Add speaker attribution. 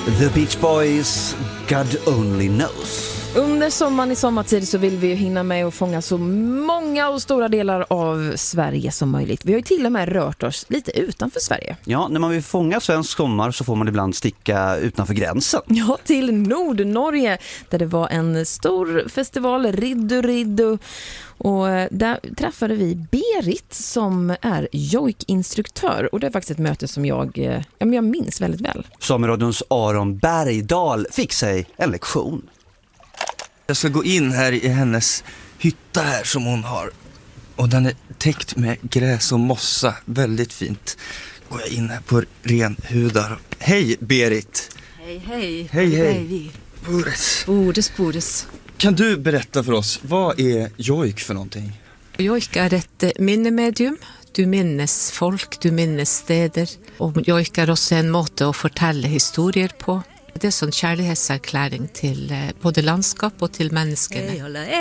Speaker 1: The Beach Boys, God Only Knows.
Speaker 2: Under sommaren i sommartid så vill vi ju hinna med att fånga så många och stora delar av Sverige som möjligt. Vi har ju till och med rört oss lite utanför Sverige.
Speaker 1: Ja, när man vill fånga svensk sommar så får man ibland sticka utanför gränsen.
Speaker 2: Ja, till Nordnorge där det var en stor festival, Riddu. Och där träffade vi Berit som är jojk-instruktör. Och det är faktiskt ett möte som jag minns väldigt väl.
Speaker 1: Sameradions Aron Bergdahl fick sig en lektion.
Speaker 3: Jag ska gå in här i hennes hytta här som hon har. Och den är täckt med gräs och mossa. Väldigt fint. Går jag in här på renhudar. Hej Berit!
Speaker 4: Hej. Boris.
Speaker 3: Kan du berätta för oss, vad är jojk för någonting?
Speaker 4: Jojk är ett minnemedium. Du minnes folk, du minnes steder. Och jojk är också en måte att fortelle historier på. Det är en kärlekserkläring till både landskap och till människorna.